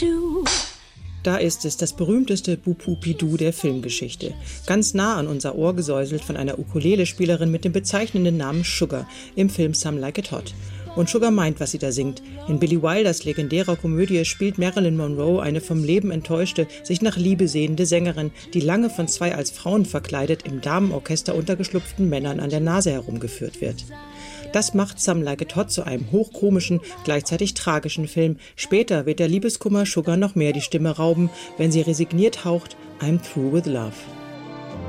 Da ist es, das berühmteste Bupupidou der Filmgeschichte. Ganz nah an unser Ohr gesäuselt von einer Ukulele-Spielerin mit dem bezeichnenden Namen Sugar im Film Some Like It Hot. Und Sugar meint, was sie da singt. In Billy Wilders legendärer Komödie spielt Marilyn Monroe eine vom Leben enttäuschte, sich nach Liebe sehnende Sängerin, die lange von zwei als Frauen verkleidet im Damenorchester untergeschlupften Männern an der Nase herumgeführt wird. Das macht Some Like It Hot zu einem hochkomischen, gleichzeitig tragischen Film. Später wird der Liebeskummer Sugar noch mehr die Stimme rauben, wenn sie resigniert haucht, I'm through with love.